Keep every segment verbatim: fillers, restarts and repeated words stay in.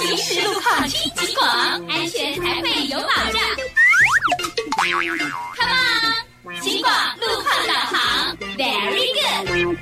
即时路况听警广，安全才会有保障。Come on， 警广路况导航 ，Very good。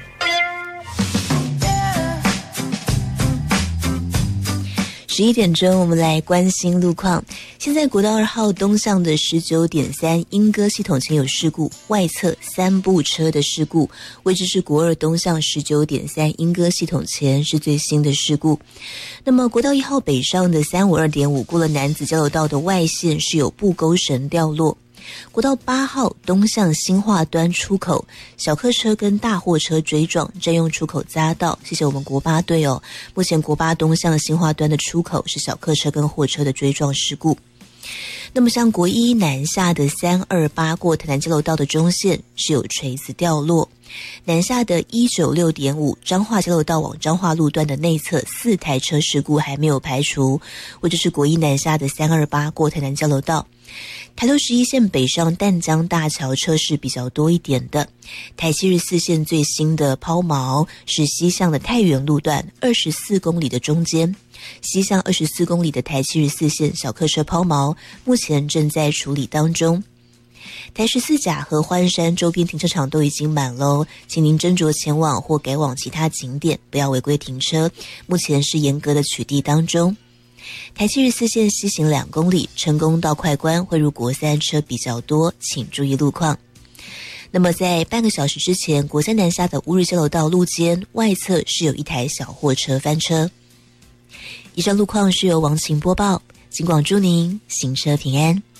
十一点钟，我们来关心路况。现在国道二号东向的 十九点三 莺歌系统前有事故，外侧三部车的事故，位置是国二东向 十九点三 莺歌系统前是最新的事故。那么国道一号北上的 三五二点五 过了楠梓交流道的外线是有布钩绳掉落。国道八号东向新化端出口，小客车跟大货车追撞，占用出口匝道。谢谢我们国八队哦。目前国八东向新化端的出口是小客车跟货车的追撞事故。那么像国一南下的三二八过台南交流道的中线是有垂直掉落。南下的 一九六点五 彰化交流道往彰化路段的内侧四台车事故还没有排除，或者是国一南下的三二八过台南交流道。台六十一线北上淡江大桥车是比较多一点的。台七十四线最新的抛锚是西向的太原路段二十四公里的中间，西向二十四公里的台七十四线小客车抛锚，目前正在处理当中。台十四甲和欢山周边停车场都已经满喽，请您斟酌前往或改往其他景点，不要违规停车，目前是严格的取缔当中。台七十四线西行两公里，成功到快关汇入国三车比较多，请注意路况。那么在半个小时之前，国三南下的乌日交流道路肩外侧是有一台小货车翻车。以上路况是由王晴播报，警广祝您行车平安。